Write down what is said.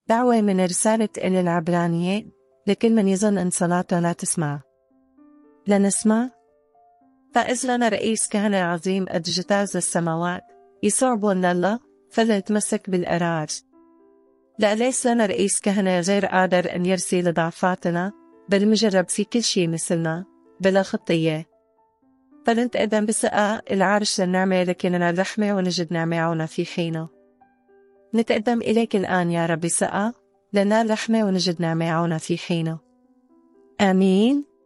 دعوة من رسالة إلى العبرانية لكل من يظن أن صلاته لا تسمع. لنسمع. فإذ لنا رئيس كهنة عظيم قد اجتاز السماوات، يسوع بن الله، فلنتمسك بالقرار. لا ليس لنا رئيس كهنة غير قادر أن يرسي لضعفاتنا، بل مجرب في كل شيء مثلنا بلا خطية. فلنتقدم بثقة العرش للنعمة لكي ننال رحمة ونجد نعمة عونا في حينه. نتقدم إليك الآن يا رب بثقة لننال رحمة ونجد نعمة عونا في حينه. آمين.